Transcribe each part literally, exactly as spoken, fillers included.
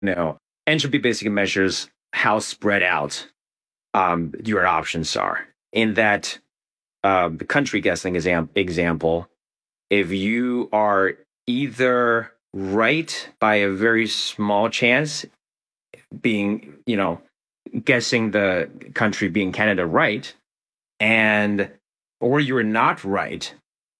No, entropy basically measures how spread out um, your options are. In that um, the country guessing exam- example, if you are either right by a very small chance, being, you know, guessing the country being Canada right, and or you're not right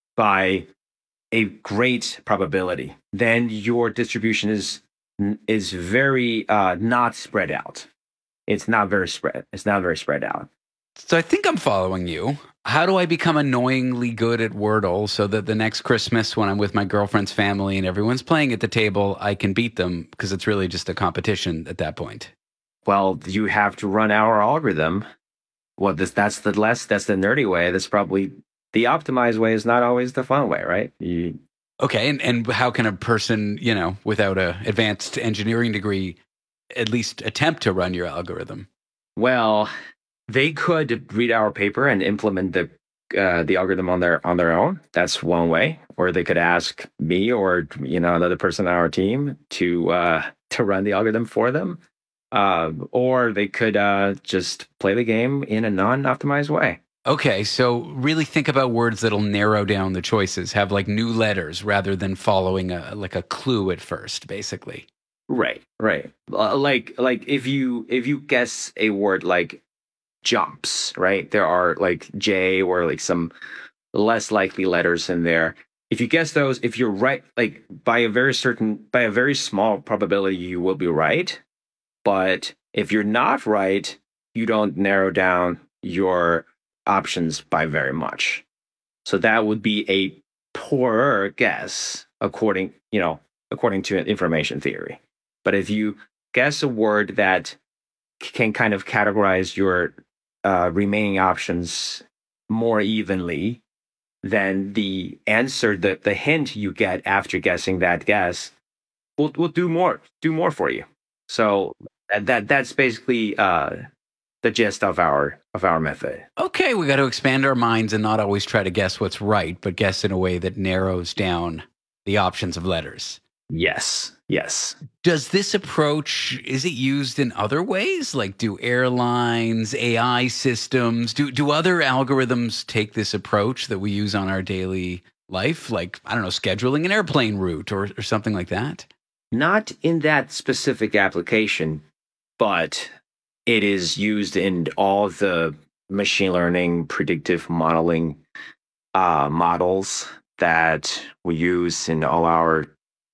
by a great probability, then your distribution is is very uh, not spread out. It's not very spread. It's not very spread out. So I think I'm following you. How do I become annoyingly good at Wordle so that the next Christmas when I'm with my girlfriend's family and everyone's playing at the table, I can beat them because it's really just a competition at that point? Well, you have to run our algorithm. Well, this that's the less that's the nerdy way. That's probably the optimized way is not always the fun way, right? You, okay, and, and how can a person, you know, without a advanced engineering degree at least attempt to run your algorithm? Well, they could read our paper and implement the uh, the algorithm on their on their own. That's one way. Or they could ask me or, you know, another person on our team to uh, to run the algorithm for them. Uh, or they could uh, just play the game in a non-optimized way. Okay, so really think about words that'll narrow down the choices, have like new letters rather than following a like a clue at first, basically. Right, right. Uh, like like if you if you guess a word like jumps, right? There are like J or like some less likely letters in there. If you guess those, if you're right, like by a very certain by a very small probability, you will be right. But if you're not right, you don't narrow down your options by very much. So that would be a poorer guess according, you know, according to information theory. But if you guess a word that can kind of categorize your uh, remaining options more evenly, then the answer, the, the hint you get after guessing that guess will will do more, do more for you. So that that's basically uh, the gist of our of our method. Okay, we got to expand our minds and not always try to guess what's right, but guess in a way that narrows down the options of letters. Yes, yes. Does this approach, is it used in other ways? Like do airlines, A I systems, do, do other algorithms take this approach that we use on our daily life? Like, I don't know, scheduling an airplane route or, or something like that? Not in that specific application, but it is used in all the machine learning, predictive modeling uh, models that we use in all our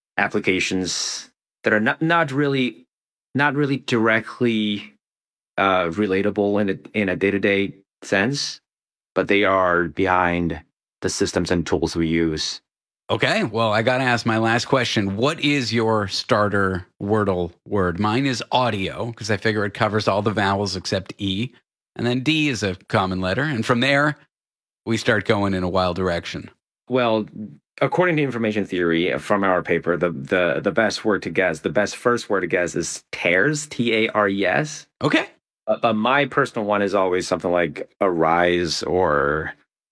applications that are not, not really not really directly uh, relatable in a, in a day-to-day sense, but they are behind the systems and tools we use. Okay, well, I got to ask my last question. What is your starter Wordle word? Mine is audio, because I figure it covers all the vowels except E. And then D is a common letter. And from there, we start going in a wild direction. Well, according to information theory from our paper, the, the, the best word to guess, the best first word to guess is tares, T A R E S. Okay. Uh, but my personal one is always something like arise or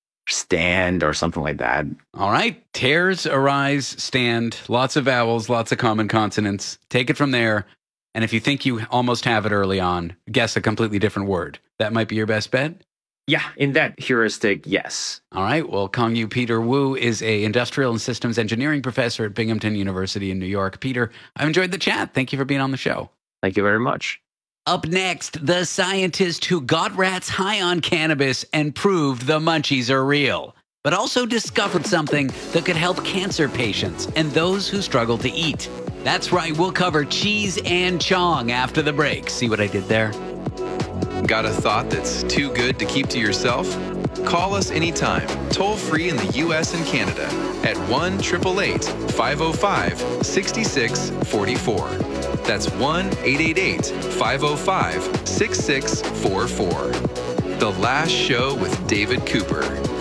stand or something like that. All right. Tears, arise, stand. Lots of vowels, lots of common consonants. Take it from there. And if you think you almost have it early on, guess a completely different word. That might be your best bet? Yeah, in that heuristic, yes. All right. Well, Kong-Yu Peter Wu is a industrial and systems engineering professor at Binghamton University in New York. Peter, I've enjoyed the chat. Thank you for being on the show. Thank you very much. Up next, the scientist who got rats high on cannabis and proved the munchies are real, but also discovered something that could help cancer patients and those who struggle to eat. That's right, we'll cover cheese and chong after the break. See what I did there? Got a thought that's too good to keep to yourself? Call us anytime, toll free in the U S and Canada at one eight eight eight, five oh five, six six four four. That's one eight eight eight, five oh five, six six four four. The Last Show with David Cooper.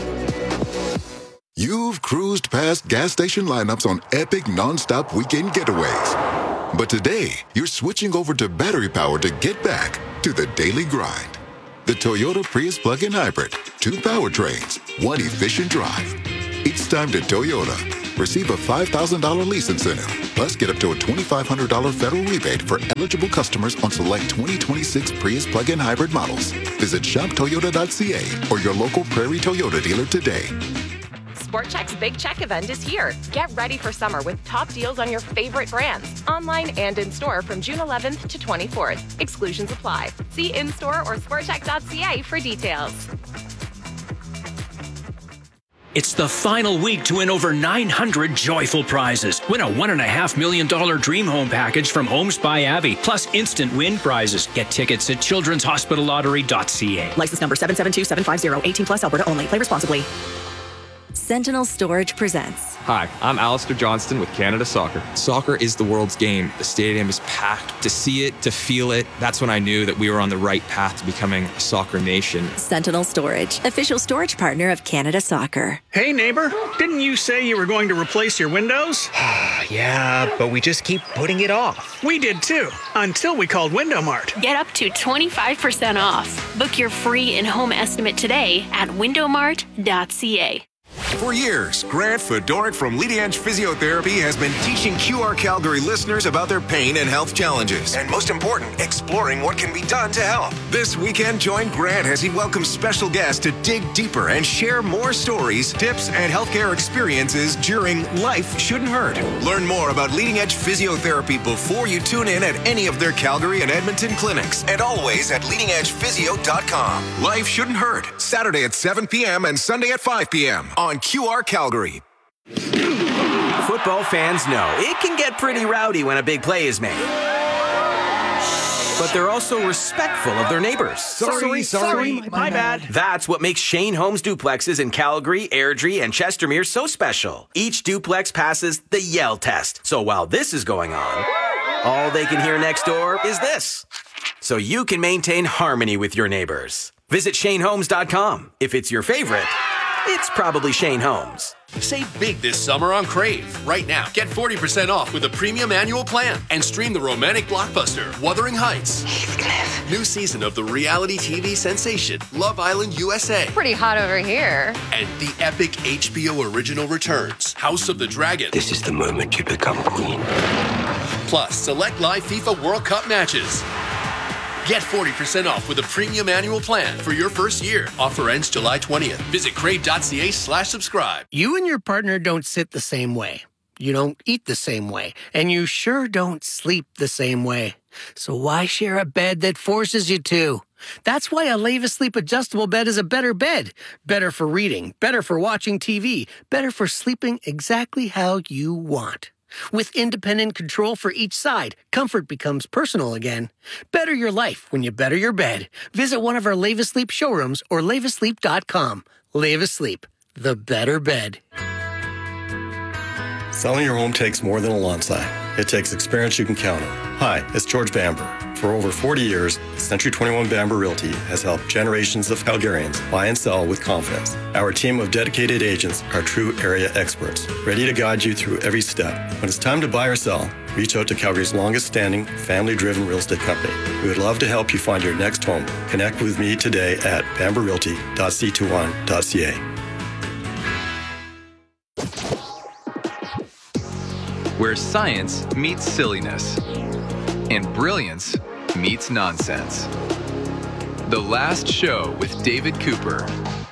You've cruised past gas station lineups on epic nonstop weekend getaways. But today, you're switching over to battery power to get back to the daily grind. The Toyota Prius plug-in hybrid. Two powertrains, one efficient drive. It's time to Toyota. Receive a five thousand dollars lease incentive. Plus, get up to a twenty-five hundred dollars federal rebate for eligible customers on select twenty twenty-six Prius plug-in hybrid models. Visit shop toyota dot c a or your local Prairie Toyota dealer today. SportCheck's Big Check event is here. Get ready for summer with top deals on your favorite brands, online and in-store from June eleventh to twenty-fourth. Exclusions apply. See in-store or sportcheck dot c a for details. It's the final week to win over nine hundred joyful prizes. Win a one point five million dollars dream home package from Homes by Avi, plus instant win prizes. Get tickets at children's hospital lottery dot c a. License number seven seven two seven five zero, eighteen plus, Alberta only. Play responsibly. Sentinel Storage presents. Hi, I'm Alistair Johnston with Canada Soccer. Soccer is the world's game. The stadium is packed. To see it, to feel it, that's when I knew that we were on the right path to becoming a soccer nation. Sentinel Storage, official storage partner of Canada Soccer. Hey neighbor, didn't you say you were going to replace your windows? Yeah, but we just keep putting it off. We did too, until we called Window Mart. Get up to twenty-five percent off. Book your free in-home estimate today at window mart dot c a. For years, Grant Fedoric from Leading Edge Physiotherapy has been teaching Q R Calgary listeners about their pain and health challenges. And most important, exploring what can be done to help. This weekend, join Grant as he welcomes special guests to dig deeper and share more stories, tips, and healthcare experiences during Life Shouldn't Hurt. Learn more about Leading Edge Physiotherapy before you tune in at any of their Calgary and Edmonton clinics. And always at leading edge physio dot com. Life Shouldn't Hurt, Saturday at seven p.m. and Sunday at five p.m. on Q R Calgary. Football fans know it can get pretty rowdy when a big play is made. But they're also respectful of their neighbors. Sorry, sorry, sorry my, my bad. That's what makes Shane Homes duplexes in Calgary, Airdrie, and Chestermere so special. Each duplex passes the Yell test. So while this is going on, all they can hear next door is this. So you can maintain harmony with your neighbors. Visit shane homes dot com. If it's your favorite, it's probably Shane Homes. Save big this summer on Crave. Right now, get forty percent off with a premium annual plan and stream the romantic blockbuster Wuthering Heights. Heathcliff. New season of the reality T V sensation Love Island U S A. Pretty hot over here. And the epic H B O original returns House of the Dragon. This is the moment you become queen. Plus, select live FIFA World Cup matches. Get forty percent off with a premium annual plan for your first year. Offer ends July twentieth. Visit crave dot c a slash subscribe. You and your partner don't sit the same way. You don't eat the same way. And you sure don't sleep the same way. So why share a bed that forces you to? That's why a Leva Sleep adjustable bed is a better bed. Better for reading, better for watching T V, better for sleeping exactly how you want. With independent control for each side, comfort becomes personal again. Better your life when you better your bed. Visit one of our Leva Sleep showrooms or leva sleep dot com. Leva Sleep, the better bed. Selling your home takes more than a lawn sign. It takes experience you can count on. Hi, it's George Bamber. For over forty years, Century twenty-one Bamber Realty has helped generations of Calgarians buy and sell with confidence. Our team of dedicated agents are true area experts, ready to guide you through every step. When it's time to buy or sell, reach out to Calgary's longest-standing, family-driven real estate company. We would love to help you find your next home. Connect with me today at bamber realty dot c twenty-one dot c a. Where science meets silliness and brilliance meets nonsense. The Last Show with David Cooper.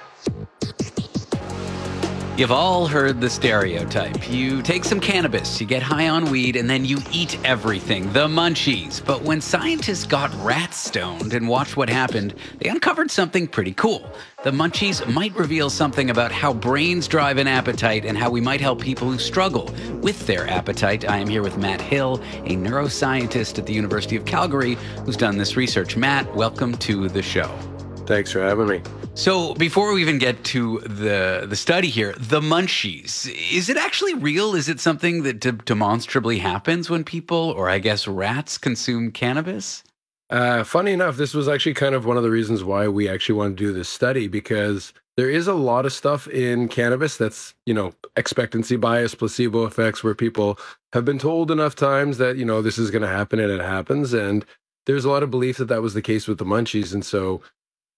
You've all heard the stereotype. You take some cannabis, you get high on weed, and then you eat everything, the munchies. But when scientists got rats stoned and watched what happened, they uncovered something pretty cool. The munchies might reveal something about how brains drive an appetite and how we might help people who struggle with their appetite. I am here with Matt Hill, a neuroscientist at the University of Calgary, who's done this research. Matt, welcome to the show. Thanks for having me. So before we even get to the the study here, the munchies, is it actually real? Is it something that de- demonstrably happens when people, or I guess rats, consume cannabis? Uh, funny enough, this was actually kind of one of the reasons why we actually want to do this study, because there is a lot of stuff in cannabis that's, you know, expectancy bias, placebo effects, where people have been told enough times that, you know, this is going to happen and it happens. And there's a lot of belief that that was the case with the munchies. And so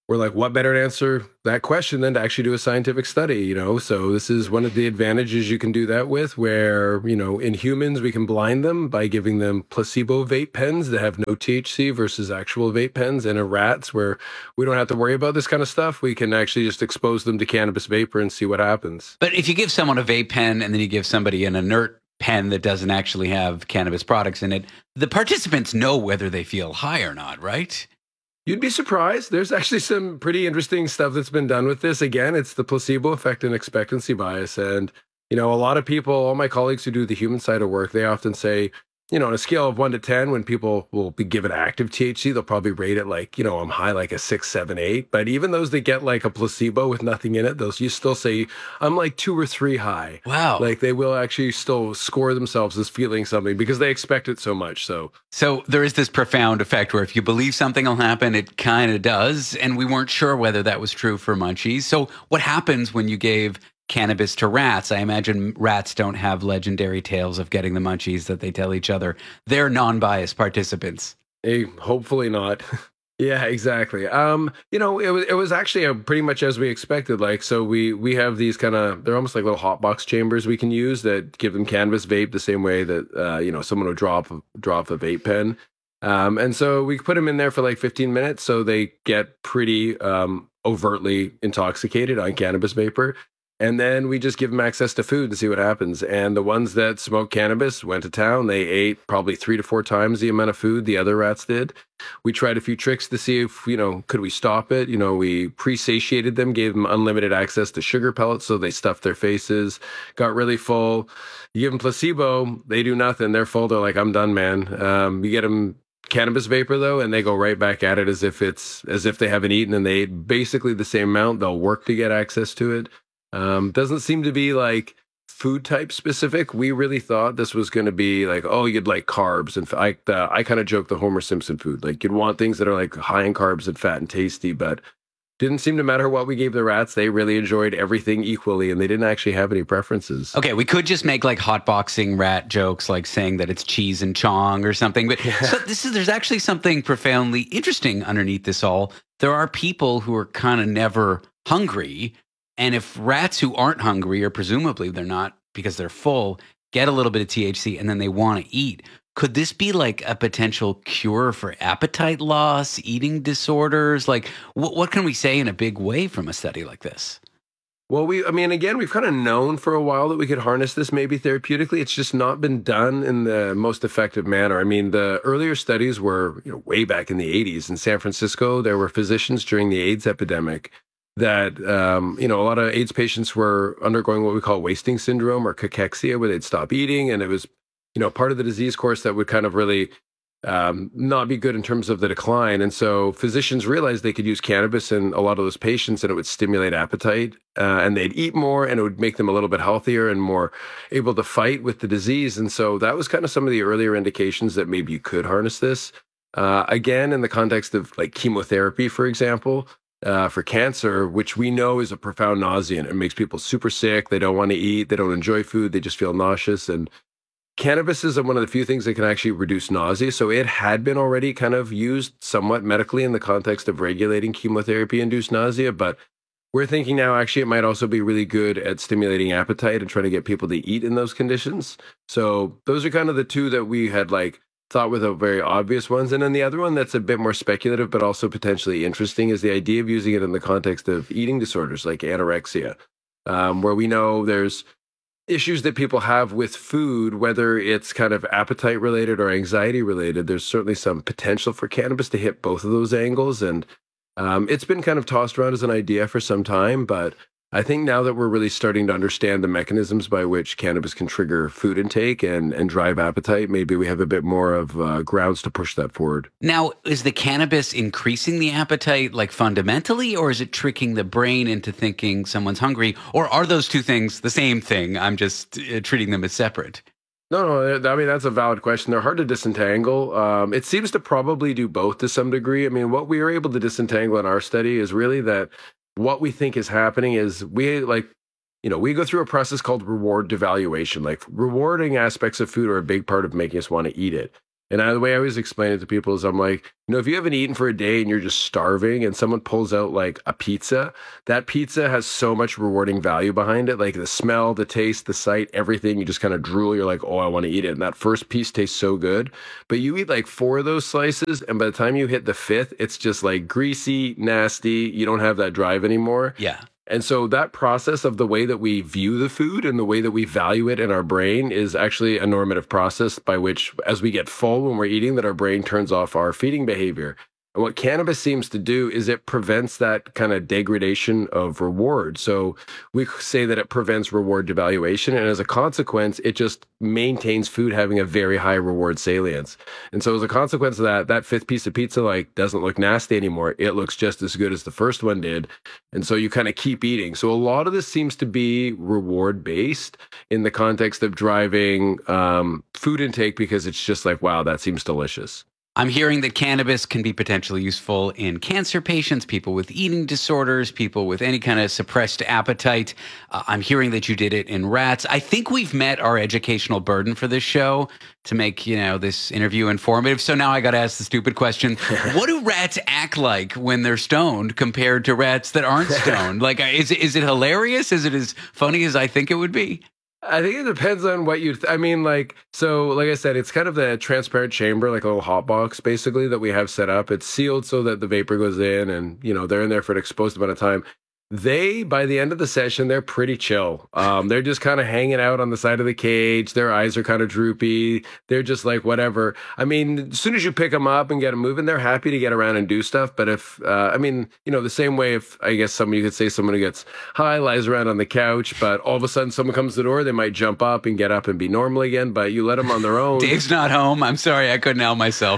we're like, what better to answer that question than to actually do a scientific study, you know? So this is one of the advantages you can do that with, where, you know, in humans, we can blind them by giving them placebo vape pens that have no T H C versus actual vape pens. And in rats, where we don't have to worry about this kind of stuff, we can actually just expose them to cannabis vapor and see what happens. But if you give someone a vape pen and then you give somebody an inert pen that doesn't actually have cannabis products in it, the participants know whether they feel high or not, right? You'd be surprised. There's actually some pretty interesting stuff that's been done with this. Again, it's the placebo effect and expectancy bias. And, you know, a lot of people, all my colleagues who do the human side of work, they often say, you know, on a scale of one to ten, when people will be given active T H C, they'll probably rate it like, you know, I'm high like a six, seven, eight. But even those that get like a placebo with nothing in it, those you still say, I'm like two or three high. Wow. Like they will actually still score themselves as feeling something because they expect it so much. So, so there is this profound effect where if you believe something will happen, it kind of does. And we weren't sure whether that was true for munchies. So what happens when you gave cannabis to rats? I imagine rats don't have legendary tales of getting the munchies that they tell each other. They're non-biased participants. Hey, hopefully not. Yeah, exactly. Um, you know, it was it was actually a, pretty much as we expected. Like, so we we have these kind of, they're almost like little hot box chambers we can use that give them cannabis vape the same way that uh, you know, someone would drop drop a vape pen. Um, and so we put them in there for like fifteen minutes, so they get pretty um, overtly intoxicated on cannabis vapor. And then we just give them access to food and see what happens. And the ones that smoke cannabis went to town. They ate probably three to four times the amount of food the other rats did. We tried a few tricks to see if, you know, could we stop it? You know, we pre-satiated them, gave them unlimited access to sugar pellets, so they stuffed their faces, got really full. You give them placebo, they do nothing. They're full. They're like, I'm done, man. Um, you get them cannabis vapor though, and they go right back at it as if it's as if they haven't eaten, and they ate basically the same amount. They'll work to get access to it. Um, doesn't seem to be like food type specific. We really thought this was going to be like, oh, you'd like carbs. And I, uh, I kind of joke the Homer Simpson food. Like you'd want things that are like high in carbs and fat and tasty, but didn't seem to matter what we gave the rats. They really enjoyed everything equally, and they didn't actually have any preferences. Okay, we could just make like hotboxing rat jokes, like saying that it's cheese and chong or something. But yeah. So this is there's actually something profoundly interesting underneath this all. There are people who are kind of never hungry. And if rats who aren't hungry, or presumably they're not because they're full, get a little bit of T H C and then they want to eat, could this be like a potential cure for appetite loss, eating disorders? Like, what, what can we say in a big way from a study like this? Well, we, I mean, again, we've kind of known for a while that we could harness this maybe therapeutically. It's just not been done in the most effective manner. I mean, the earlier studies were, you know, way back in the eighties in San Francisco. There were physicians during the AIDS epidemic that, um, you know, a lot of AIDS patients were undergoing what we call wasting syndrome or cachexia, where they'd stop eating. And it was, you know, part of the disease course that would kind of really um, not be good in terms of the decline. And so physicians realized they could use cannabis in a lot of those patients, and it would stimulate appetite, uh, and they'd eat more, and it would make them a little bit healthier and more able to fight with the disease. And so that was kind of some of the earlier indications that maybe you could harness this. Uh, again, in the context of like chemotherapy, for example, Uh, for cancer, which we know is a profound nausea, and it makes people super sick. They don't want to eat. They don't enjoy food. They just feel nauseous. And cannabis is one of the few things that can actually reduce nausea. So it had been already kind of used somewhat medically in the context of regulating chemotherapy-induced nausea. But we're thinking now actually it might also be really good at stimulating appetite and trying to get people to eat in those conditions. So those are kind of the two that we had like thought were the very obvious ones. And then the other one that's a bit more speculative, but also potentially interesting, is the idea of using it in the context of eating disorders like anorexia, um, where we know there's issues that people have with food, whether it's kind of appetite related or anxiety related. There's certainly some potential for cannabis to hit both of those angles. And um, it's been kind of tossed around as an idea for some time, but I think now that we're really starting to understand the mechanisms by which cannabis can trigger food intake and, and drive appetite, maybe we have a bit more of uh, grounds to push that forward. Now, is the cannabis increasing the appetite like fundamentally, or is it tricking the brain into thinking someone's hungry? Or are those two things the same thing? I'm just uh, treating them as separate. No, no, I mean, that's a valid question. They're hard to disentangle. Um, it seems to probably do both to some degree. I mean, what we were able to disentangle in our study is really that what we think is happening is we like, you know, we go through a process called reward devaluation. Like rewarding aspects of food are a big part of making us want to eat it. And I, the way I always explain it to people is I'm like, you know, if you haven't eaten for a day and you're just starving and someone pulls out like a pizza, that pizza has so much rewarding value behind it. Like the smell, the taste, the sight, everything. You just kind of drool. You're like, oh, I want to eat it. And that first piece tastes so good. But you eat like four of those slices. And by the time you hit the fifth, it's just like greasy, nasty. You don't have that drive anymore. Yeah. And so that process of the way that we view the food and the way that we value it in our brain is actually a normative process by which, as we get full when we're eating, that our brain turns off our feeding behavior. And what cannabis seems to do is it prevents that kind of degradation of reward. So we say that it prevents reward devaluation. And as a consequence, it just maintains food having a very high reward salience. And so as a consequence of that, that fifth piece of pizza like doesn't look nasty anymore. It looks just as good as the first one did. And so you kind of keep eating. So a lot of this seems to be reward based in the context of driving um, food intake because it's just like, wow, that seems delicious. I'm hearing that cannabis can be potentially useful in cancer patients, people with eating disorders, people with any kind of suppressed appetite. Uh, I'm hearing that you did it in rats. I think we've met our educational burden for this show to make, you know, this interview informative. So now I got to ask the stupid question. What do rats act like when they're stoned compared to rats that aren't stoned? Like, is, is it hilarious? Is it as funny as I think it would be? I think it depends on what you, th- I mean, like, so like I said, it's kind of the transparent chamber, like a little hot box, basically, that we have set up. It's sealed so that the vapor goes in and, you know, they're in there for an exposed amount of time. They, by the end of the session, they're pretty chill. Um, they're just kind of hanging out on the side of the cage. Their eyes are kind of droopy. They're just like, whatever. I mean, as soon as you pick them up and get them moving, they're happy to get around and do stuff. But if, uh, I mean, you know, the same way if, I guess someone, you could say someone who gets high, lies around on the couch, but all of a sudden someone comes to the door, they might jump up and get up and be normal again, but you let them on their own. Dave's not home. I'm sorry. I couldn't help myself.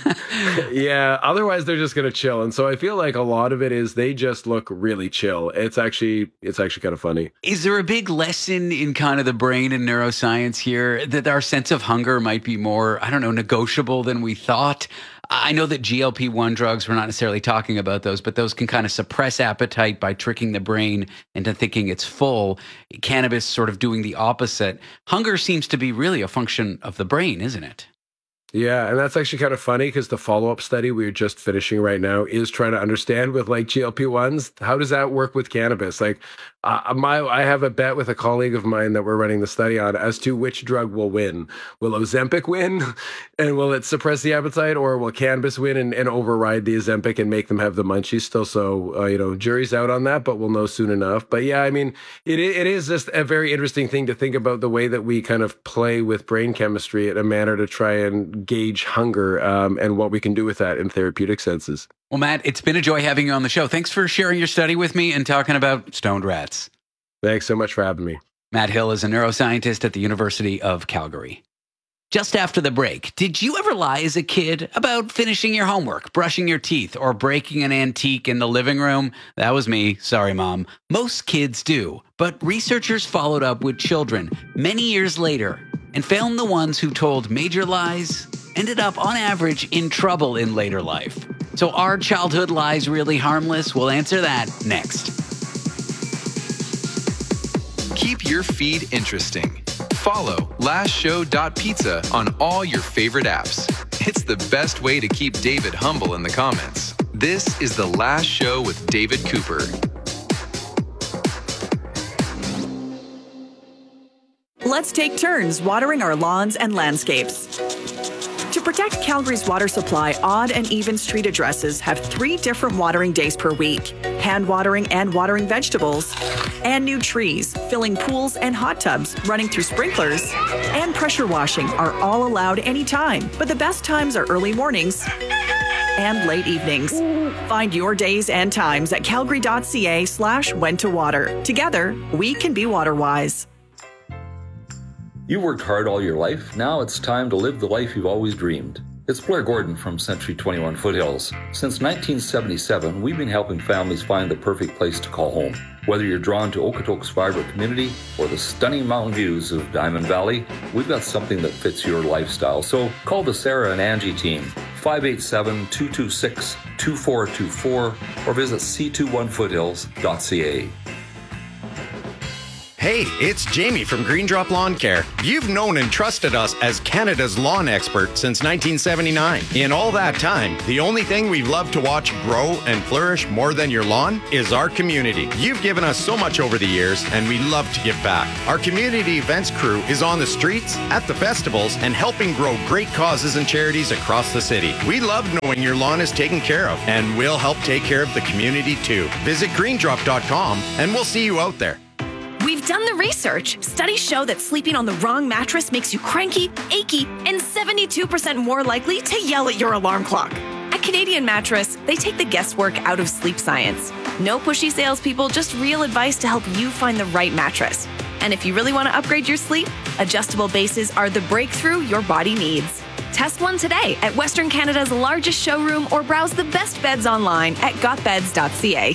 Yeah. Otherwise, they're just going to chill. And so I feel like a lot of it is they just look really chill. It's actually, it's actually kind of funny. Is there a big lesson in kind of the brain and neuroscience here that our sense of hunger might be more, I don't know, negotiable than we thought? I know that G L P one drugs, we're not necessarily talking about those, but those can kind of suppress appetite by tricking the brain into thinking it's full. Cannabis sort of doing the opposite. Hunger seems to be really a function of the brain, isn't it? Yeah, and that's actually kind of funny because the follow-up study we're just finishing right now is trying to understand with like G L P ones, how does that work with cannabis? Like uh, my, I have a bet with a colleague of mine that we're running the study on as to which drug will win. Will Ozempic win and will it suppress the appetite, or will cannabis win and, and override the Ozempic and make them have the munchies still? So, uh, you know, jury's out on that, but we'll know soon enough. But yeah, I mean, it it is just a very interesting thing to think about the way that we kind of play with brain chemistry in a manner to try and gauge hunger um, and what we can do with that in therapeutic senses. Well, Matt, it's been a joy having you on the show. Thanks for sharing your study with me and talking about stoned rats. Thanks so much for having me. Matt Hill is a neuroscientist at the University of Calgary. Just after the break, did you ever lie as a kid about finishing your homework, brushing your teeth, or breaking an antique in the living room? That was me. Sorry, Mom. Most kids do, but researchers followed up with children many years later and found the ones who told major lies ended up, on average, in trouble in later life. So are childhood lies really harmless? We'll answer that next. Keep your feed interesting. Follow last show dot pizza on all your favorite apps. It's the best way to keep David humble in the comments. This is The Last Show with David Cooper. Let's take turns watering our lawns and landscapes. To protect Calgary's water supply, odd and even street addresses have three different watering days per week: hand watering and watering vegetables, and new trees, filling pools and hot tubs, running through sprinklers, and pressure washing are all allowed anytime. But the best times are early mornings and late evenings. Find your days and times at calgary.ca slash when to water. Together, we can be water wise. You've worked hard all your life. Now it's time to live the life you've always dreamed. It's Blair Gordon from Century twenty-one Foothills. Since nineteen seventy-seven, we've been helping families find the perfect place to call home. Whether you're drawn to Okotoks vibrant community or the stunning mountain views of Diamond Valley, we've got something that fits your lifestyle. So call the Sarah and Angie team, five eight seven, two two six, two four two four, or visit c twenty-one foothills dot c a. Hey, it's Jamie from Green Drop Lawn Care. You've known and trusted us as Canada's lawn expert since nineteen seventy-nine. In all that time, the only thing we've loved to watch grow and flourish more than your lawn is our community. You've given us so much over the years, and we love to give back. Our community events crew is on the streets, at the festivals, and helping grow great causes and charities across the city. We love knowing your lawn is taken care of, and we'll help take care of the community too. Visit green drop dot com, and we'll see you out there. We've done the research. Studies show that sleeping on the wrong mattress makes you cranky, achy, and seventy-two percent more likely to yell at your alarm clock. At Canadian Mattress, they take the guesswork out of sleep science. No pushy salespeople, just real advice to help you find the right mattress. And if you really want to upgrade your sleep, adjustable bases are the breakthrough your body needs. Test one today at Western Canada's largest showroom or browse the best beds online at got beds dot c a.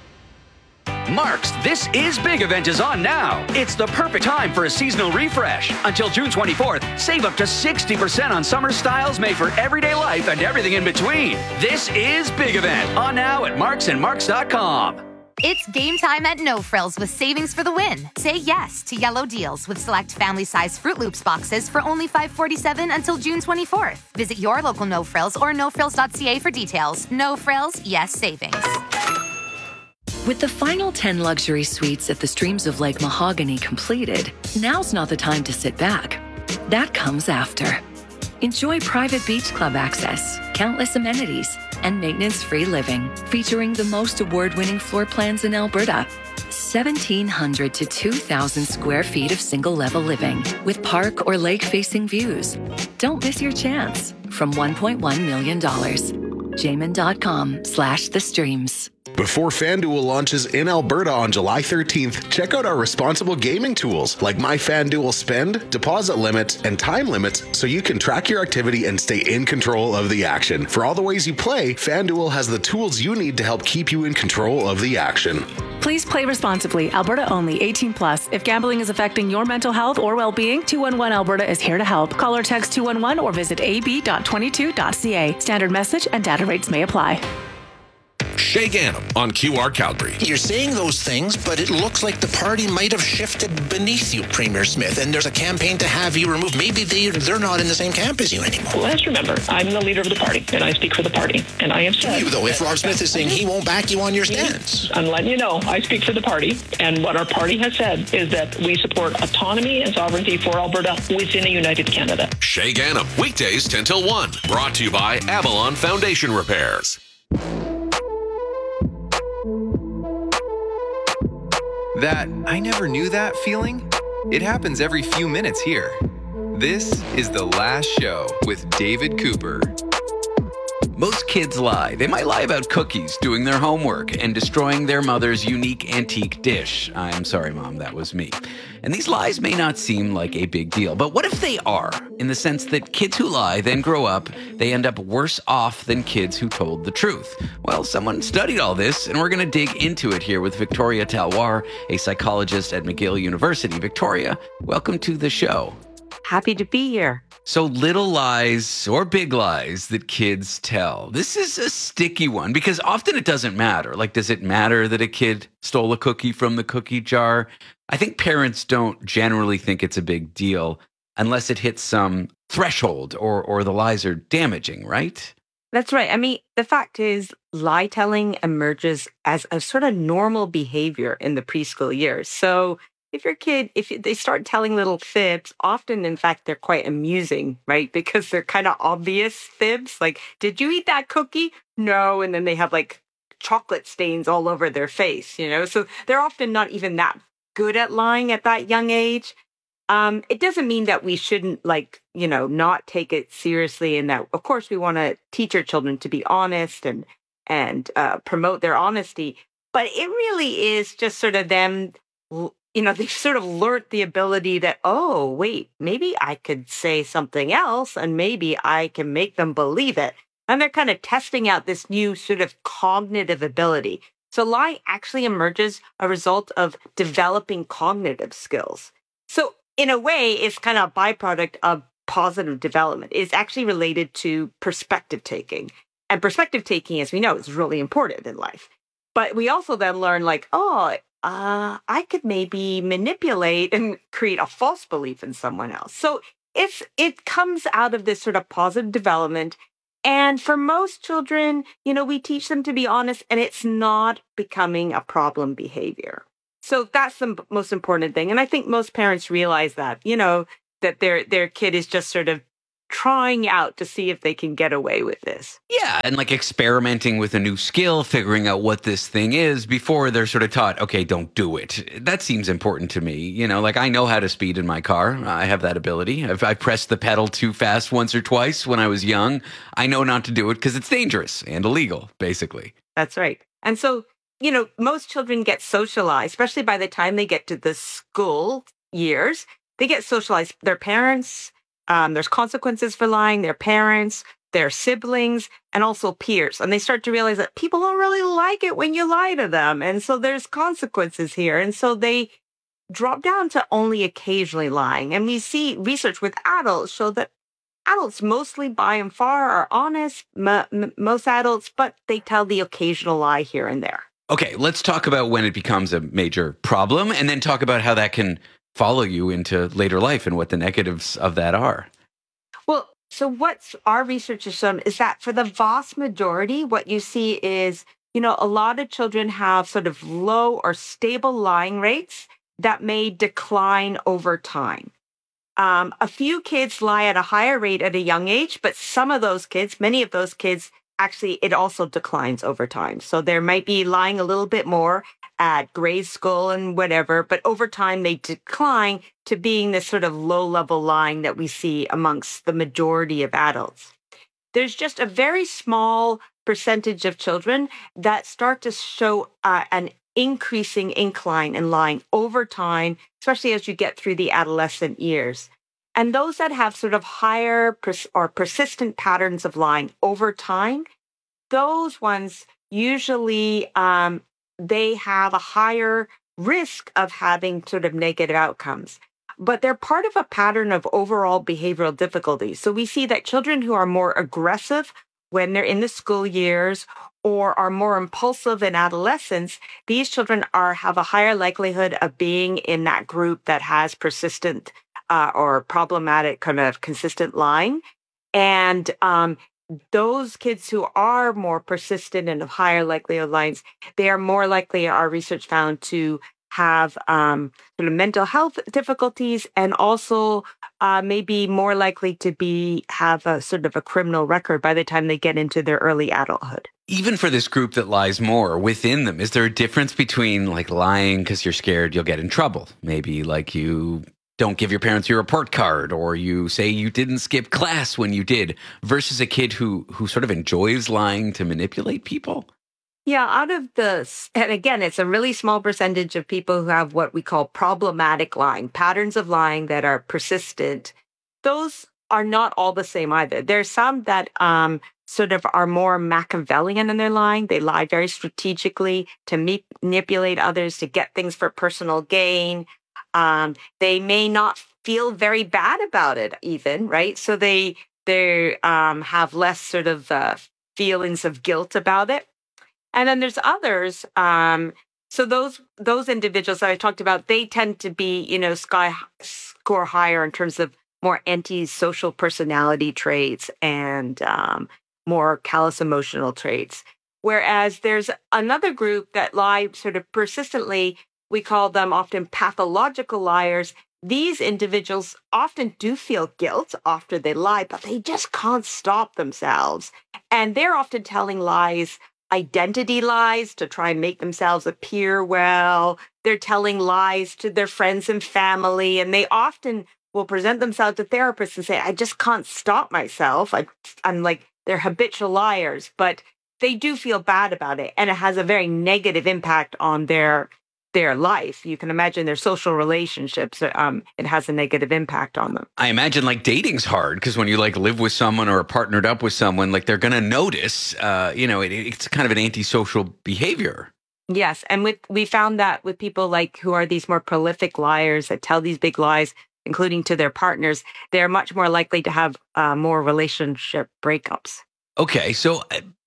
Mark's This Is Big event is on now. It's the perfect time for a seasonal refresh. Until June twenty-fourth, save up to sixty percent on summer styles made for everyday life and everything in between. This is Big event on now at marks and marks dot com. It's game time at No Frills with savings for the win. Say yes to yellow deals with select family-size Fruit Loops boxes for only five dollars and forty-seven cents until June twenty-fourth. Visit your local No Frills or no frills dot c a for details. No Frills, yes savings. With the final ten luxury suites at the Streams of Lake Mahogany completed, now's not the time to sit back. That comes after. Enjoy private beach club access, countless amenities, and maintenance-free living, featuring the most award-winning floor plans in Alberta. seventeen hundred to two thousand square feet of single-level living with park or lake-facing views. Don't miss your chance. From one point one million dollars. Jamin.com slash the streams. Before FanDuel launches in Alberta on July thirteenth, check out our responsible gaming tools like My FanDuel Spend, deposit limits, and time limits so you can track your activity and stay in control of the action. For all the ways you play, FanDuel has the tools you need to help keep you in control of the action. Please play responsibly. Alberta only. eighteen plus. If gambling is affecting your mental health or well-being, two one one Alberta is here to help. Call or text two one one or visit a b dot twenty-two dot c a. Standard message and data rates may apply. Shay Ganem on Q R Calgary. You're saying those things, but it looks like the party might have shifted beneath you, Premier Smith, and there's a campaign to have you removed. Maybe they, they're not in the same camp as you anymore. Well, let's remember, I'm the leader of the party, and I speak for the party. And I have said... You, though, if Rob Smith is saying he won't back you on your stance. I'm letting you know, I speak for the party, and what our party has said is that we support autonomy and sovereignty for Alberta within a united Canada. Shay Ganem, weekdays ten till one. Brought to you by Avalon Foundation Repairs. That I never knew that feeling? It happens every few minutes here. This is The Last Show with David Cooper. Most kids lie. They might lie about cookies, doing their homework, and destroying their mother's unique antique dish. I'm sorry, Mom, that was me. And these lies may not seem like a big deal, but what if they are? In the sense that kids who lie then grow up, they end up worse off than kids who told the truth. Well, someone studied all this, and we're going to dig into it here with Victoria Talwar, a psychologist at McGill University. Victoria, welcome to the show. Happy to be here. So little lies or big lies that kids tell. This is a sticky one because often it doesn't matter. Like, does it matter that a kid stole a cookie from the cookie jar? I think parents don't generally think it's a big deal unless it hits some threshold or or the lies are damaging, right? That's right. I mean, the fact is, lie telling emerges as a sort of normal behavior in the preschool years. So if your kid, if they start telling little fibs, often, in fact, they're quite amusing, right? Because they're kind of obvious fibs. Like, did you eat that cookie? No. And then they have like chocolate stains all over their face, you know? So they're often not even that good at lying at that young age. Um, it doesn't mean that we shouldn't, like, you know, not take it seriously, and that, of course, we want to teach our children to be honest and and uh, promote their honesty. But it really is just sort of them, you know, they've sort of learned the ability that, oh, wait, maybe I could say something else and maybe I can make them believe it. And they're kind of testing out this new sort of cognitive ability. So lying actually emerges a result of developing cognitive skills. So in a way, it's kind of a byproduct of positive development. It's actually related to perspective taking. And perspective taking, as we know, is really important in life. But we also then learn like, oh, uh, I could maybe manipulate and create a false belief in someone else. So it's it comes out of this sort of positive development. And for most children, you know, we teach them to be honest, and it's not becoming a problem behavior. So that's the m- most important thing. And I think most parents realize that, you know, that their their kid is just sort of trying out to see if they can get away with this. Yeah, and like experimenting with a new skill, figuring out what this thing is before they're sort of taught, okay, don't do it. That seems important to me. You know, like I know how to speed in my car. I have that ability. If I pressed the pedal too fast once or twice when I was young, I know not to do it because it's dangerous and illegal, basically. That's right. And so, you know, most children get socialized, especially by the time they get to the school years. They get socialized. Their parents, um, there's consequences for lying, their parents, their siblings, and also peers. And they start to realize that people don't really like it when you lie to them. And so there's consequences here. And so they drop down to only occasionally lying. And we see research with adults show that adults mostly by and far are honest, m- m- most adults, but they tell the occasional lie here and there. Okay, let's talk about when it becomes a major problem and then talk about how that can follow you into later life and what the negatives of that are. Well, so what our research has shown is that for the vast majority, what you see is, you know, a lot of children have sort of low or stable lying rates that may decline over time. Um, a few kids lie at a higher rate at a young age, but some of those kids, many of those kids, actually, it also declines over time. So there might be lying a little bit more at grade school and whatever, but over time they decline to being this sort of low-level lying that we see amongst the majority of adults. There's just a very small percentage of children that start to show uh, an increasing incline in lying over time, especially as you get through the adolescent years. And those that have sort of higher pers- or persistent patterns of lying over time, those ones usually um, they have a higher risk of having sort of negative outcomes. But they're part of a pattern of overall behavioral difficulties. So we see that children who are more aggressive when they're in the school years or are more impulsive in adolescence, these children are have a higher likelihood of being in that group that has persistent uh, or problematic kind of consistent lying. And um, those kids who are more persistent and of higher likelihood of lying, they are more likely, our research found, to have um, sort of mental health difficulties and also uh, maybe more likely to be have a sort of a criminal record by the time they get into their early adulthood. Even for this group that lies more within them, is there a difference between like lying because you're scared you'll get in trouble? Maybe like you don't give your parents your report card, or you say you didn't skip class when you did, versus a kid who who sort of enjoys lying to manipulate people? Yeah, out of the, and again, it's a really small percentage of people who have what we call problematic lying, patterns of lying that are persistent. Those are not all the same either. There's some that um, sort of are more Machiavellian in their lying. They lie very strategically to me- manipulate others, to get things for personal gain. Um, they may not feel very bad about it even, right? So they they um, have less sort of uh, feelings of guilt about it. And then there's others. Um, so those those individuals that I talked about, they tend to be, you know, sky score higher in terms of more antisocial personality traits and um, more callous emotional traits. Whereas there's another group that lie sort of persistently. We call them often pathological liars. These individuals often do feel guilt after they lie, but they just can't stop themselves. And they're often telling lies, identity lies, to try and make themselves appear well. They're telling lies to their friends and family, and they often will present themselves to therapists and say, I just can't stop myself. I, I'm like, they're habitual liars, but they do feel bad about it, and it has a very negative impact on their their life. You can imagine their social relationships. Um, it has a negative impact on them. I imagine like dating's hard because when you like live with someone or are partnered up with someone, like they're going to notice, uh, you know, it, it's kind of an antisocial behavior. Yes. And with, we found that with people like who are these more prolific liars that tell these big lies, including to their partners, they're much more likely to have uh, more relationship breakups. Okay. So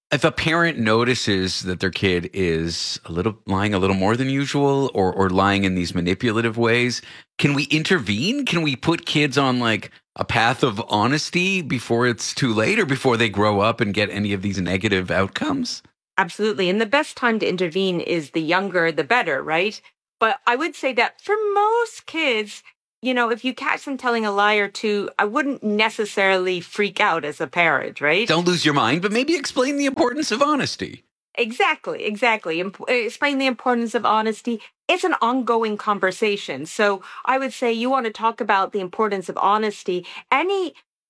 If a parent notices that their kid is a little lying a little more than usual or or lying in these manipulative ways, can we intervene? Can we put kids on like a path of honesty before it's too late or before they grow up and get any of these negative outcomes? Absolutely. And the best time to intervene is the younger, the better, right? But I would say that for most kids, you know, if you catch them telling a lie or two, I wouldn't necessarily freak out as a parent, right? Don't lose your mind, but maybe explain the importance of honesty. Exactly, exactly. Imp- explain the importance of honesty. It's an ongoing conversation. So I would say you want to talk about the importance of honesty. Any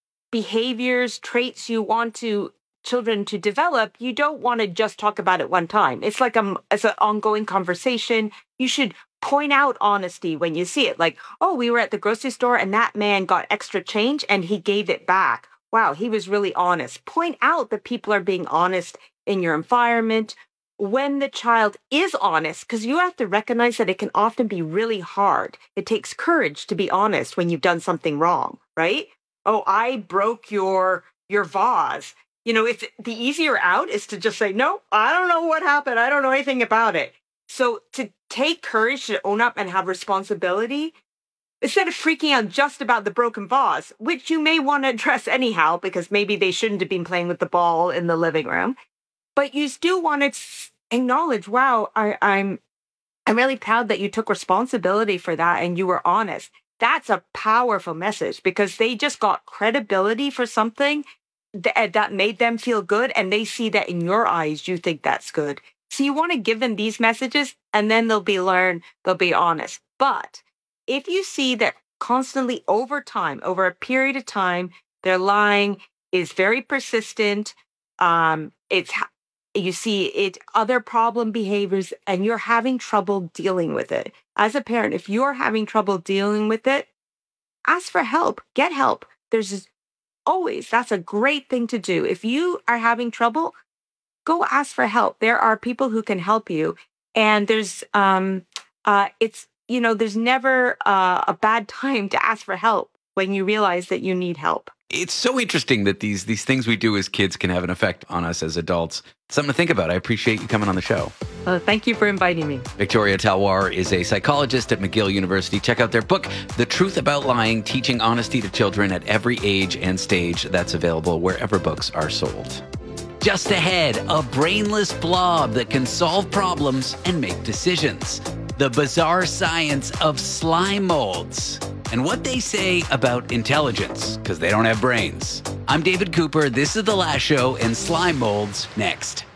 behaviors, traits you want to children to develop, you don't want to just talk about it one time. It's like a, it's an ongoing conversation. You should point out honesty when you see it. Like, oh, we were at the grocery store and that man got extra change and he gave it back. Wow, he was really honest. Point out that people are being honest in your environment. When the child is honest, because you have to recognize that it can often be really hard. It takes courage to be honest when you've done something wrong, right? Oh, I broke your your vase. You know, if the easier out is to just say, no, I don't know what happened. I don't know anything about it. So to take courage to own up and have responsibility, instead of freaking out just about the broken vase, which you may want to address anyhow, because maybe they shouldn't have been playing with the ball in the living room, but you still want to acknowledge, wow, I, I'm, I'm really proud that you took responsibility for that and you were honest. That's a powerful message because they just got credibility for something that, that made them feel good. And they see that in your eyes, you think that's good. So you want to give them these messages and then they'll be learned, they'll be honest. But if you see that constantly over time, over a period of time, their lying is very persistent, um, it's you see it other problem behaviors and you're having trouble dealing with it. As a parent, if you're having trouble dealing with it, ask for help, get help. There's always, that's a great thing to do. If you are having trouble, go ask for help. There are people who can help you. And there's, um, uh, it's, you know, there's never uh, a bad time to ask for help when you realize that you need help. It's so interesting that these these things we do as kids can have an effect on us as adults. Something to think about. I appreciate you coming on the show. Uh, thank you for inviting me. Victoria Talwar is a psychologist at McGill University. Check out their book, The Truth About Lying, Teaching Honesty to Children at Every Age and Stage. That's available wherever books are sold. Just ahead, a brainless blob that can solve problems and make decisions. The bizarre science of slime molds. And what they say about intelligence, because they don't have brains. I'm David Cooper. This is The Last Show, and slime molds next.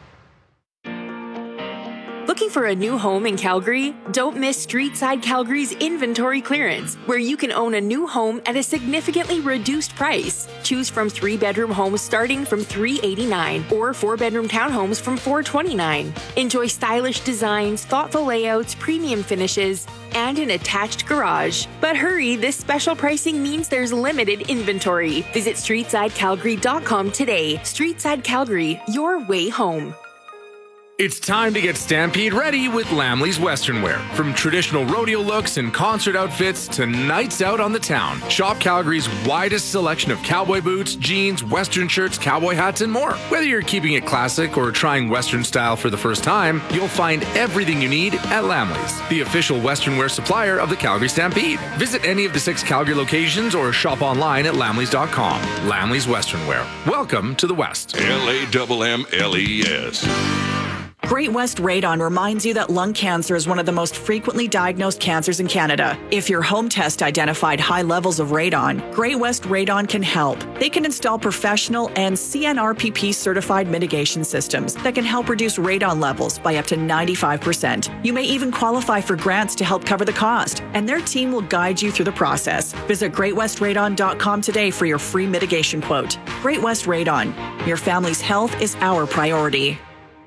Looking for a new home in Calgary? Don't miss Streetside Calgary's inventory clearance, where you can own a new home at a significantly reduced price. Choose from three-bedroom homes starting from three hundred eighty-nine dollars or four-bedroom townhomes from four hundred twenty-nine dollars. Enjoy stylish designs, thoughtful layouts, premium finishes, and an attached garage. But hurry, this special pricing means there's limited inventory. Visit streetside calgary dot com today. Streetside Calgary, your way home. It's time to get Stampede ready with Lamley's Western Wear. From traditional rodeo looks and concert outfits to nights out on the town. Shop Calgary's widest selection of cowboy boots, jeans, Western shirts, cowboy hats, and more. Whether you're keeping it classic or trying Western style for the first time, you'll find everything you need at Lamley's, the official Western wear supplier of the Calgary Stampede. Visit any of the six Calgary locations or shop online at lamleys dot com. Lamley's Western Wear. Welcome to the West. L A M M L E S. Great West Radon reminds you that lung cancer is one of the most frequently diagnosed cancers in Canada. If your home test identified high levels of radon, Great West Radon can help. They can install professional and C N R P P certified mitigation systems that can help reduce radon levels by up to ninety-five percent. You may even qualify for grants to help cover the cost, and their team will guide you through the process. Visit great west radon dot com today for your free mitigation quote. Great West Radon. Your family's health is our priority.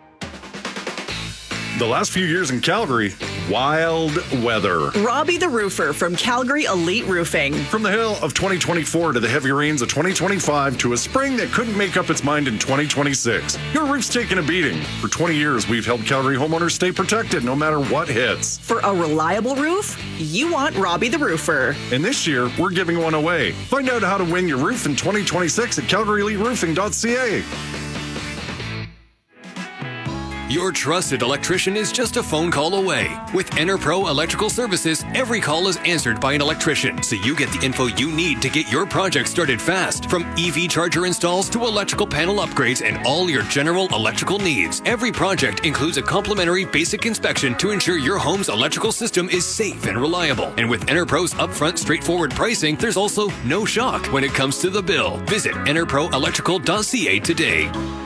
The last few years in Calgary, wild weather. Robbie the Roofer from Calgary Elite Roofing. From the hail of twenty twenty-four to the heavy rains of twenty twenty-five to a spring that couldn't make up its mind in twenty twenty-six, your roof's taken a beating. For twenty years, we've helped Calgary homeowners stay protected no matter what hits. For a reliable roof, you want Robbie the Roofer. And this year, we're giving one away. Find out how to win your roof in twenty twenty-six at calgary elite roofing dot c a. Your trusted electrician is just a phone call away. With EnerPro Electrical Services, every call is answered by an electrician, so you get the info you need to get your project started fast. From E V charger installs to electrical panel upgrades and all your general electrical needs. Every project includes a complimentary basic inspection to ensure your home's electrical system is safe and reliable. And with EnerPro's upfront, straightforward pricing, there's also no shock when it comes to the bill. Visit enerpro electrical dot c a today.